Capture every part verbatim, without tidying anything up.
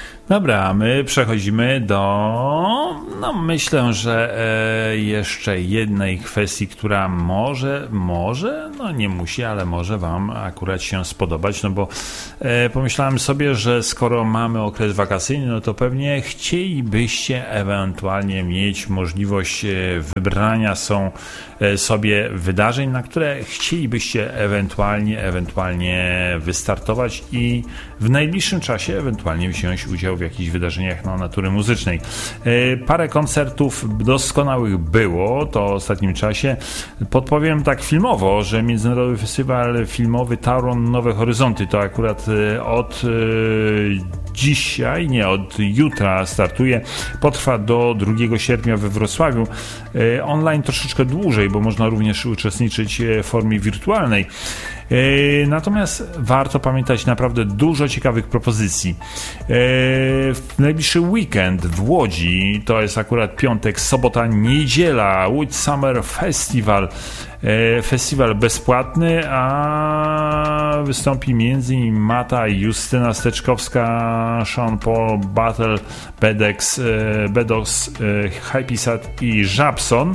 Dobra, my przechodzimy do, no myślę, że e, jeszcze jednej kwestii, która może, może, no nie musi, ale może wam akurat się spodobać, no bo e, pomyślałem sobie, że skoro mamy okres wakacyjny, no to pewnie chcielibyście ewentualnie mieć możliwość e, wybrania są e, sobie wydarzeń, na które chcielibyście ewentualnie, ewentualnie wystartować i w najbliższym czasie ewentualnie wziąć udział w jakichś wydarzeniach no, natury muzycznej. E, parę koncertów doskonałych było to w ostatnim czasie. Podpowiem tak filmowo, że Międzynarodowy Festiwal Filmowy Tauron Nowe Horyzonty to akurat e, od e, dzisiaj, nie, od jutra startuje. Potrwa do drugiego sierpnia we Wrocławiu. E, online troszeczkę dłużej, bo można również uczestniczyć w formie wirtualnej. Natomiast warto pamiętać naprawdę dużo ciekawych propozycji. W najbliższy weekend w Łodzi, to jest akurat piątek, sobota, niedziela, Łódź Summer Festival. Festiwal bezpłatny, a wystąpi między innymi Mata, Justyna Steczkowska, Sean Paul, Battle, Bedex, Bedos, Hypisat i Żabson.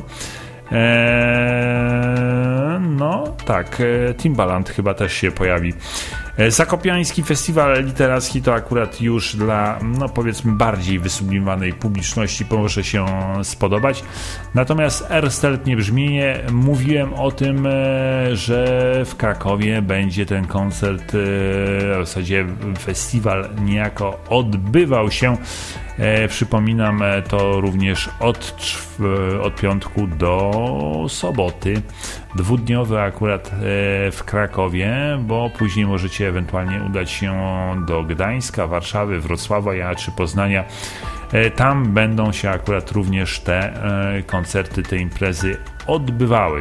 Eee, no tak, Timbaland chyba też się pojawi. Zakopiański Festiwal Literacki to akurat już dla, no powiedzmy, bardziej wysublimowanej publiczności może się spodobać. Natomiast Ersteltnie Brzmienie, mówiłem o tym, że w Krakowie będzie ten koncert, w zasadzie festiwal niejako odbywał się. E, przypominam, to również od, od piątku do soboty, dwudniowy akurat e, w Krakowie, bo później możecie ewentualnie udać się do Gdańska, Warszawy, Wrocławia czy Poznania. E, tam będą się akurat również te e, koncerty, te imprezy odbywały.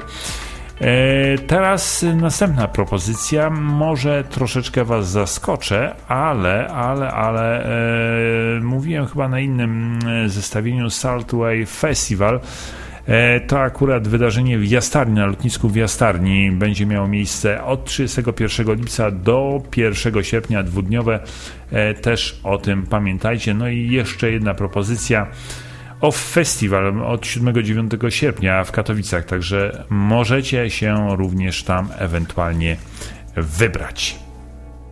Teraz następna propozycja, może troszeczkę was zaskoczę, ale, ale, ale e, mówiłem chyba na innym zestawieniu Saltway Festival. E, to akurat wydarzenie w Jastarni, na lotnisku w Jastarni będzie miało miejsce od trzydziestego pierwszego lipca do pierwszego sierpnia, dwudniowe. E, też o tym pamiętajcie. No i jeszcze jedna propozycja. Off Festival od siódmego do dziewiątego sierpnia w Katowicach, także możecie się również tam ewentualnie wybrać.